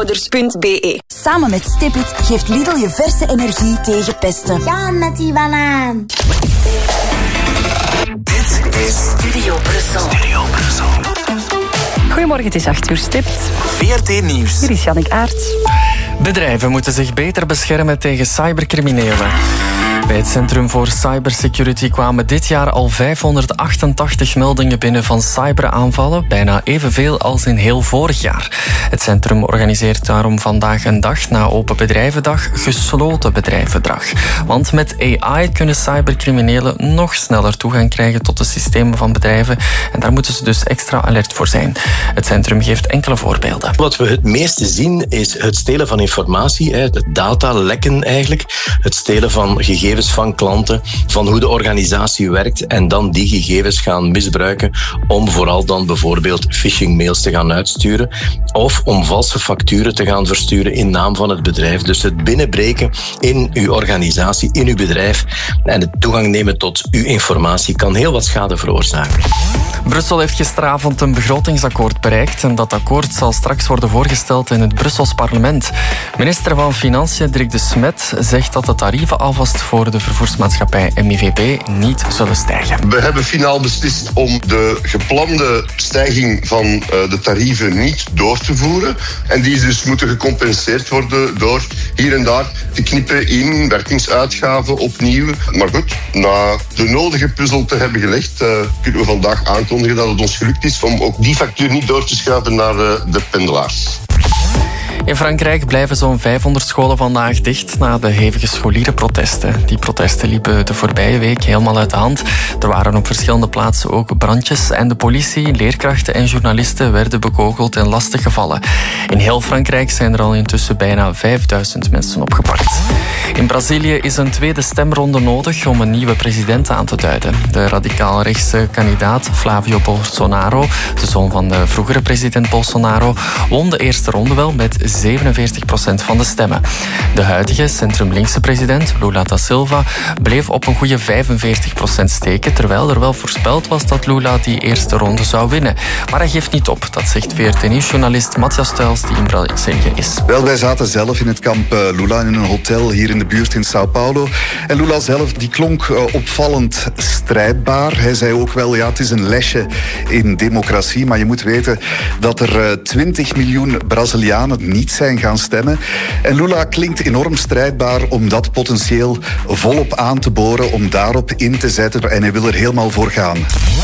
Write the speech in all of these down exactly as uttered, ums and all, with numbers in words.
Voorouders punt b e. Samen met Stipit geeft Lidl je verse energie tegen pesten. Ja, met die banaan. Dit is Studio Brussel. Studio Brussel. Goedemorgen, het is acht uur stipt. V R T Nieuws. Hier is Jannik Aerts. Bedrijven moeten zich beter beschermen tegen cybercriminelen. Bij het Centrum voor Cybersecurity kwamen dit jaar al vijfhonderdachtentachtig meldingen binnen van cyberaanvallen, bijna evenveel als in heel vorig jaar. Het centrum organiseert daarom vandaag een dag na Open Bedrijvendag gesloten bedrijvendag. Want met A I kunnen cybercriminelen nog sneller toegang krijgen tot de systemen van bedrijven en daar moeten ze dus extra alert voor zijn. Het centrum geeft enkele voorbeelden. Wat we het meeste zien is het stelen van informatie, het datalekken eigenlijk, het stelen van gegevens van klanten, van hoe de organisatie werkt en dan die gegevens gaan misbruiken om vooral dan bijvoorbeeld phishing-mails te gaan uitsturen of om valse facturen te gaan versturen in naam van het bedrijf. Dus het binnenbreken in uw organisatie, in uw bedrijf en het toegang nemen tot uw informatie kan heel wat schade veroorzaken. Brussel heeft gisteravond een begrotingsakkoord bereikt en dat akkoord zal straks worden voorgesteld in het Brussels parlement. Minister van Financiën Dirk de Smet zegt dat de tarieven alvast voor de vervoersmaatschappij M I V B niet zullen stijgen. We hebben finaal beslist om de geplande stijging van uh, de tarieven niet door te voeren. En die dus moeten gecompenseerd worden door hier en daar te knippen in werkingsuitgaven opnieuw. Maar goed, na de nodige puzzel te hebben gelegd, uh, kunnen we vandaag aankondigen dat het ons gelukt is om ook die factuur niet door te schuiven naar uh, de pendelaars. In Frankrijk blijven zo'n vijfhonderd scholen vandaag dicht na de hevige scholierenprotesten. Die protesten liepen de voorbije week helemaal uit de hand. Er waren op verschillende plaatsen ook brandjes en de politie, leerkrachten en journalisten werden bekogeld en lastiggevallen. In heel Frankrijk zijn er al intussen bijna vijfduizend mensen opgepakt. In Brazilië is een tweede stemronde nodig om een nieuwe president aan te duiden. De radicaal-rechtse kandidaat Flavio Bolsonaro, de zoon van de vroegere president Bolsonaro, won de eerste ronde wel met zevenenveertig procent van de stemmen. De huidige centrum-linkse president, Lula da Silva, bleef op een goede vijfenveertig procent steken, terwijl er wel voorspeld was dat Lula die eerste ronde zou winnen. Maar hij geeft niet op, dat zegt V R T Nieuws-journalist Matthias Tuils, die in Brazilië is. Wel, wij zaten zelf in het kamp Lula in een hotel hier in de buurt in Sao Paulo. En Lula zelf, die klonk uh, opvallend strijdbaar. Hij zei ook wel, ja, het is een lesje in democratie, maar je moet weten dat er uh, twintig miljoen Brazilianen niet zijn gaan stemmen. En Lula klinkt enorm strijdbaar om dat potentieel volop aan te boren, om daarop in te zetten en hij wil er helemaal voor gaan.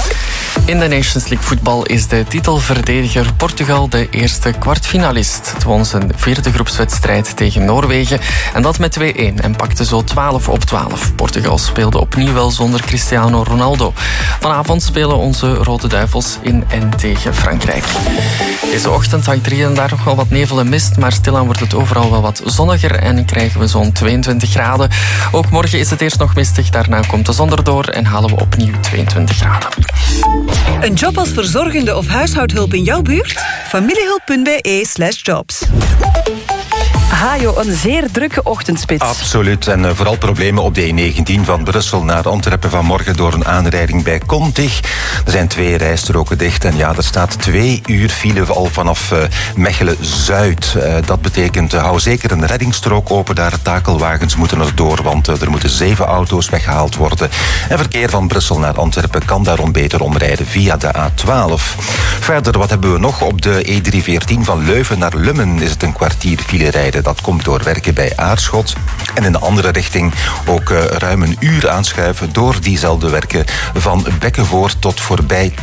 In de Nations League voetbal is de titelverdediger Portugal de eerste kwartfinalist. Het won zijn vierde groepswedstrijd tegen Noorwegen en dat met twee-een en pakte zo twaalf op twaalf. Portugal speelde opnieuw wel zonder Cristiano Ronaldo. Vanavond spelen onze Rode Duivels in en tegen Frankrijk. Deze ochtend hangt er hier en daar nog wel wat nevel en mist, maar stilaan wordt het overal wel wat zonniger en krijgen we zo'n tweeëntwintig graden. Ook morgen is het eerst nog mistig, daarna komt de zon erdoor en halen we opnieuw tweeëntwintig graden. Een job als verzorgende of huishoudhulp in jouw buurt? familiehulp punt b e slash jobs. Hajo, een zeer drukke ochtendspits. Absoluut. En uh, vooral problemen op de E negentien van Brussel naar Antwerpen vanmorgen door een aanrijding bij Kontig. Er zijn twee rijstroken dicht en ja, er staat twee uur file al vanaf uh, Mechelen-Zuid. Uh, dat betekent, uh, hou zeker een reddingsstrook open daar. Takelwagens moeten er door, want uh, er moeten zeven auto's weggehaald worden. En verkeer van Brussel naar Antwerpen kan daarom beter omrijden via de A twaalf. Verder, wat hebben we nog? Op de E driehonderdveertien van Leuven naar Lummen is het een kwartier file rijden. Dat komt door werken bij Aarschot. En in de andere richting ook uh, ruim een uur aanschuiven door diezelfde werken van Bekkenvoort tot voorbij